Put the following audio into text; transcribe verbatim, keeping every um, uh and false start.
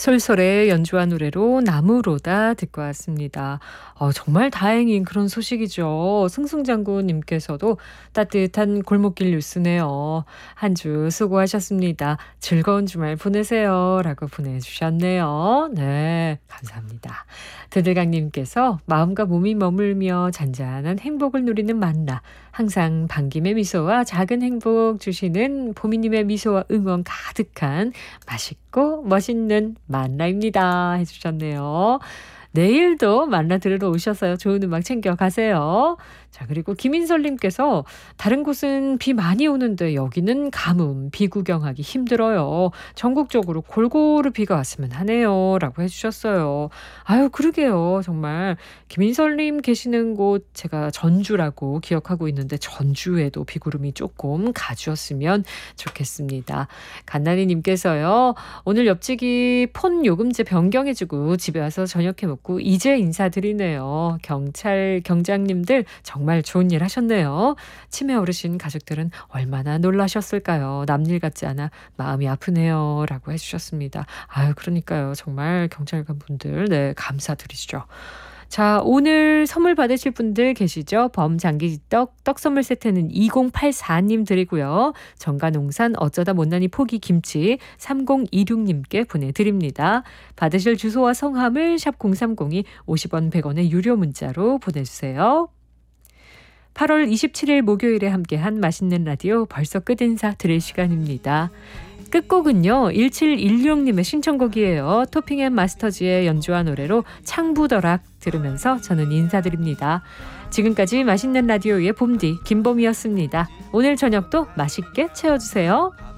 솔솔의 연주한 노래로 나무로다 듣고 왔습니다. 어, 정말 다행인 그런 소식이죠. 승승장구님께서도 따뜻한 골목길 뉴스네요. 한 주 수고하셨습니다. 즐거운 주말 보내세요. 라고 보내주셨네요. 네, 감사합니다. 드들강님께서 마음과 몸이 머물며 잔잔한 행복을 누리는 만나. 항상 반김의 미소와 작은 행복 주시는 보미님의 미소와 응원 가득한 맛있고 멋있는 만나입니다. 해주셨네요. 내일도 만나 들으러 오셔서요. 좋은 음악 챙겨 가세요. 자, 그리고 김인설님께서 다른 곳은 비 많이 오는데 여기는 가뭄, 비 구경하기 힘들어요. 전국적으로 골고루 비가 왔으면 하네요. 라고 해주셨어요. 아유, 그러게요. 정말 김인설님 계시는 곳 제가 전주라고 기억하고 있는데 전주에도 비구름이 조금 가주었으면 좋겠습니다. 간나니님께서요. 오늘 옆집이 폰 요금제 변경해주고 집에 와서 저녁해 먹고 이제 인사드리네요. 경찰 경장님들 정말 좋은 일 하셨네요. 치매 어르신 가족들은 얼마나 놀라셨을까요? 남일 같지 않아 마음이 아프네요. 라고 해주셨습니다. 아유, 그러니까요. 정말 경찰관 분들, 네, 감사드리죠. 자, 오늘 선물 받으실 분들 계시죠? 범장기떡 떡 선물 세트는 이공팔사님 드리고요. 정가농산 어쩌다 못난이 포기 김치 삼공이육님께 보내드립니다. 받으실 주소와 성함을 샵 공삼공이 오십 원 백 원의 유료 문자로 보내주세요. 팔월 이십칠일 목요일에 함께한 맛있는 라디오 벌써 끝인사 드릴 시간입니다. 끝곡은요. 일칠일육님의 신청곡이에요. 토핑앤마스터즈의 연주한 노래로 창부더락 들으면서 저는 인사드립니다. 지금까지 맛있는 라디오의 봄디 김봄이었습니다. 오늘 저녁도 맛있게 채워주세요.